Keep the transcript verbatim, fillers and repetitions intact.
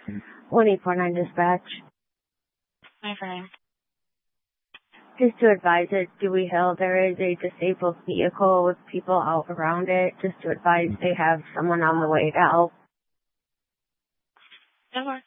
one eight four nine dispatch. My friend. Just to advise at Dewey Hill, there is a disabled vehicle with people out around it. Just to advise they have someone on the way to help. That works.